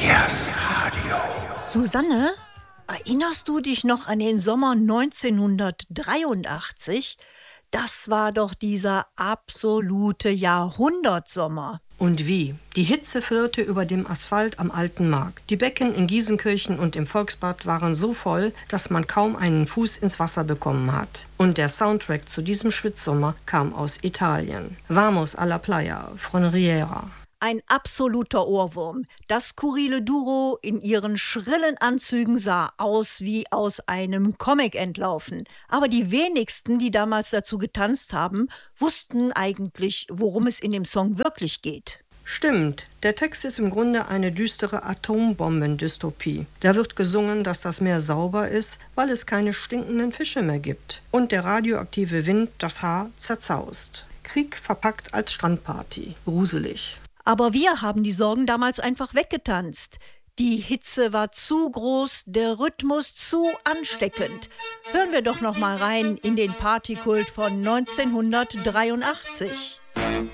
Verkehrsradio. Susanne, erinnerst du dich noch an den Sommer 1983? Das war doch dieser absolute Jahrhundertsommer. Und wie? Die Hitze flirrte über dem Asphalt am Alten Markt. Die Becken in Giesenkirchen und im Volksbad waren so voll, dass man kaum einen Fuß ins Wasser bekommen hat. Und der Soundtrack zu diesem Schwitzsommer kam aus Italien. Vamos alla playa von Riera. Ein absoluter Ohrwurm. Das skurrile Duo in ihren schrillen Anzügen sah aus wie aus einem Comic entlaufen. Aber die wenigsten, die damals dazu getanzt haben, wussten eigentlich, worum es in dem Song wirklich geht. Stimmt, der Text ist im Grunde eine düstere Atombombendystopie. Da wird gesungen, dass das Meer sauber ist, weil es keine stinkenden Fische mehr gibt. Und der radioaktive Wind das Haar zerzaust. Krieg verpackt als Strandparty. Gruselig. Aber wir haben die Sorgen damals einfach weggetanzt. Die Hitze war zu groß, der Rhythmus zu ansteckend. Hören wir doch noch mal rein in den Partykult von 1983.